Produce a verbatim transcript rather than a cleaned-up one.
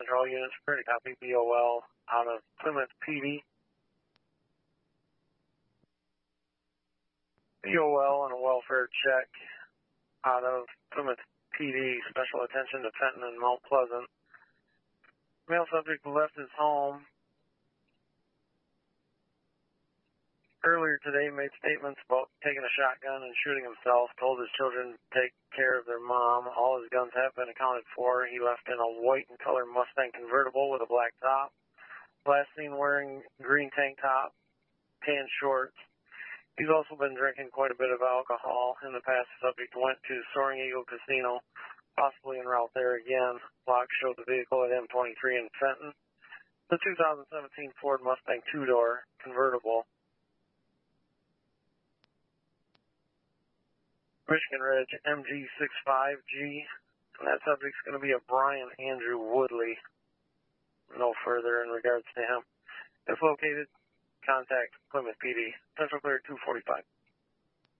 Control units, pretty copy, B O L out of Plymouth P D. B O L and a welfare check out of Plymouth P D, special attention to Fenton and Mount Pleasant. Male subject left his home earlier today, made statements about taking a shotgun and shooting himself, told his children to take care of their mom. All his guns have been accounted for. He left in a white and colored Mustang convertible with a black top. Last seen wearing green tank top, tan shorts. He's also been drinking quite a bit of alcohol. In the past, the subject went to Soaring Eagle Casino, possibly en route there again. Logs showed the vehicle at M twenty-three in Fenton. The two thousand seventeen Ford Mustang two-door convertible. Michigan Ridge M G sixty-five G, and that subject's going to be a Brian Andrew Woodley. No further in regards to him. If located, contact Plymouth P D. Central Clear two forty-five.